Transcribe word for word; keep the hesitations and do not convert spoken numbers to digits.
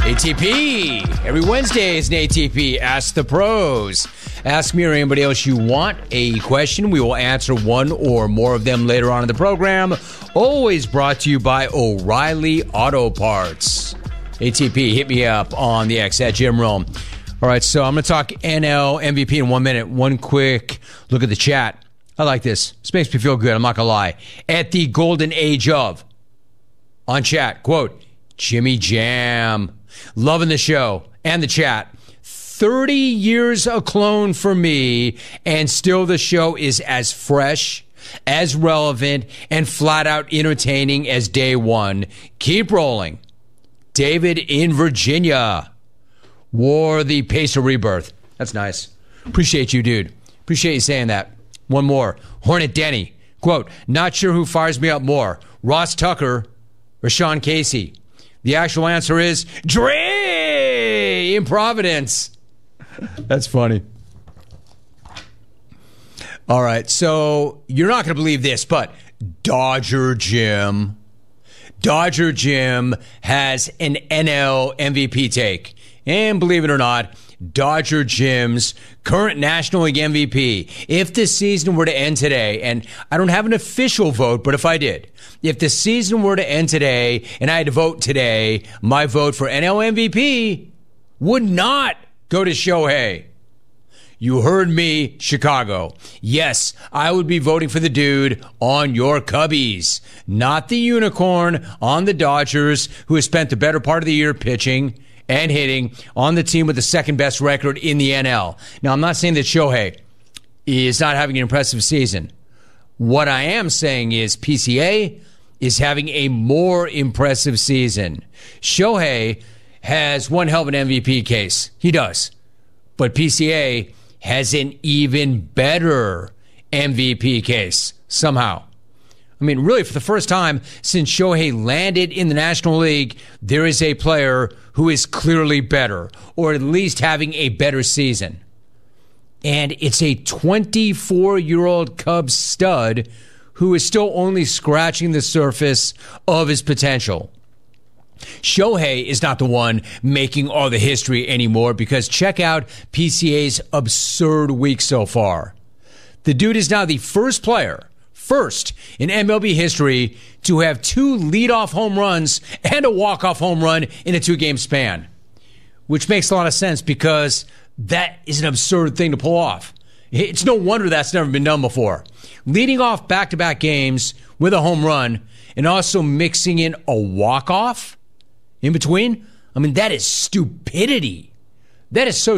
A T P. Every Wednesday is an A T P. Ask the pros. Ask me or anybody else you want a question. We will answer one or more of them later on in the program. Always brought to you by O'Reilly Auto Parts. A T P, hit me up on the X at Jim Rome. All right, so I'm going to talk N L M V P in one minute. One quick look at the chat. I like this. This makes me feel good. I'm not going to lie. At the golden age of, on chat, quote, Jimmy Jam. Loving the show and the chat. thirty years a clone for me, and still the show is as fresh, as relevant, and flat out entertaining as day one. Keep rolling. David in Virginia. Wore the Pacer rebirth. That's nice. Appreciate you, dude. Appreciate you saying that. One more. Hornet Denny. Quote, not sure who fires me up more, Ross Tucker or Sean Casey. The actual answer is Dre in Providence. That's funny. All right, so you're not going to believe this, but Dodger Jim, Dodger Jim has an N L M V P take. And believe it or not, Dodger Jim's current National League M V P, if the season were to end today, and I don't have an official vote, but if I did, if the season were to end today and I had to vote today, my vote for N L M V P would not go to Shohei. You heard me, Chicago. Yes, I would be voting for the dude on your Cubbies, not the unicorn on the Dodgers, who has spent the better part of the year pitching and hitting on the team with the second best record in the N L. Now, I'm not saying that Shohei is not having an impressive season. What I am saying is P C A is having a more impressive season. Shohei has one hell of an M V P case. He does. But P C A has an even better M V P case somehow. I mean, really, for the first time since Shohei landed in the National League, there is a player who is clearly better, or at least having a better season. And it's a twenty-four-year-old Cubs stud who is still only scratching the surface of his potential. Shohei is not the one making all the history anymore, because check out P C A's absurd week so far. The dude is now the first player First in M L B history to have two leadoff home runs and a walk-off home run in a two-game span, which makes a lot of sense because that is an absurd thing to pull off. It's no wonder that's never been done before. Leading off back-to-back games with a home run and also mixing in a walk-off in between, I mean, that is stupidity. That is so